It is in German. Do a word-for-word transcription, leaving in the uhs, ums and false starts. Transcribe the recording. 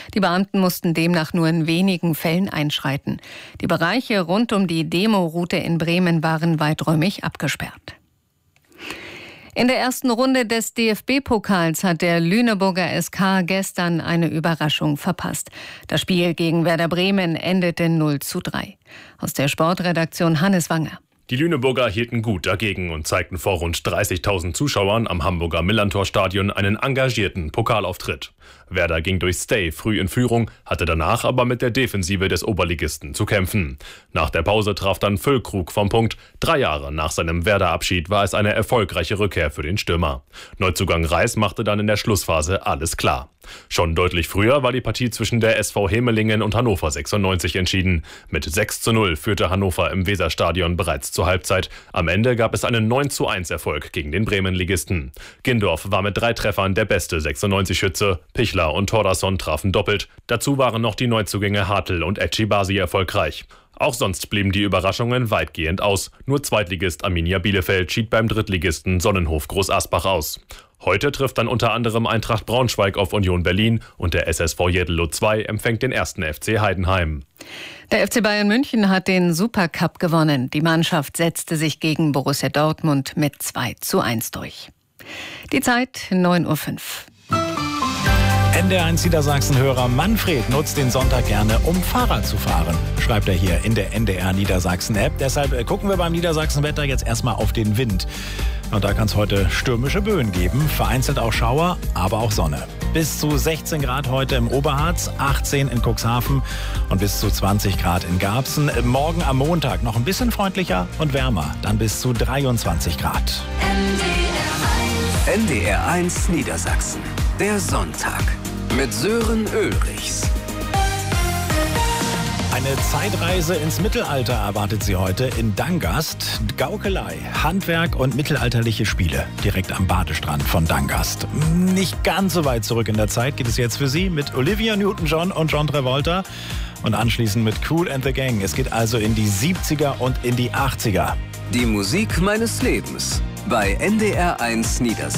Die Beamten mussten demnach nur in wenigen Fällen einschreiten. Die Bereiche rund um die Demo-Route in Bremen waren weiträumig abgesperrt. In der ersten Runde des D F B-Pokals hat der Lüneburger S K gestern eine Überraschung verpasst. Das Spiel gegen Werder Bremen endete null zu drei. Aus der Sportredaktion Hannes Wanger. Die Lüneburger hielten gut dagegen und zeigten vor rund dreißigtausend Zuschauern am Hamburger Millerntor-Stadion einen engagierten Pokalauftritt. Werder ging durch Stay früh in Führung, hatte danach aber mit der Defensive des Oberligisten zu kämpfen. Nach der Pause traf dann Füllkrug vom Punkt. Drei Jahre nach seinem Werder-Abschied war es eine erfolgreiche Rückkehr für den Stürmer. Neuzugang Reis machte dann in der Schlussphase alles klar. Schon deutlich früher war die Partie zwischen der S V Hemelingen und Hannover sechsundneunzig entschieden. Mit sechs zu null führte Hannover im Weserstadion bereits zur Halbzeit. Am Ende gab es einen neun zu eins Erfolg gegen den Bremen-Ligisten. Gindorf war mit drei Treffern der beste sechsundneunzig-Schütze. Pichler und Thordarson trafen doppelt. Dazu waren noch die Neuzugänge Hartl und Ecibasi erfolgreich. Auch sonst blieben die Überraschungen weitgehend aus. Nur Zweitligist Arminia Bielefeld schied beim Drittligisten Sonnenhof Groß Asbach aus. Heute trifft dann unter anderem Eintracht Braunschweig auf Union Berlin und der S S V Jedelo zwei empfängt den ersten F C Heidenheim. Der F C Bayern München hat den Supercup gewonnen. Die Mannschaft setzte sich gegen Borussia Dortmund mit zwei zu eins durch. Die Zeit neun Uhr fünf. N D R eins Niedersachsen-Hörer Manfred nutzt den Sonntag gerne, um Fahrrad zu fahren, schreibt er hier in der N D R Niedersachsen-App. Deshalb gucken wir beim Niedersachsen-Wetter jetzt erstmal auf den Wind. Und da kann es heute stürmische Böen geben, vereinzelt auch Schauer, aber auch Sonne. Bis zu sechzehn Grad heute im Oberharz, achtzehn in Cuxhaven und bis zu zwanzig Grad in Garbsen. Morgen am Montag noch ein bisschen freundlicher und wärmer, dann bis zu dreiundzwanzig Grad. N D R eins Niedersachsen, der Sonntag mit Sören Ulrichs. Eine Zeitreise ins Mittelalter erwartet Sie heute in Dangast. Gaukelei, Handwerk und mittelalterliche Spiele direkt am Badestrand von Dangast. Nicht ganz so weit zurück in der Zeit geht es jetzt für Sie mit Olivia Newton-John und John Travolta und anschließend mit Kool and the Gang. Es geht also in die siebziger und in die achtziger. Die Musik meines Lebens bei N D R eins Niedersachsen.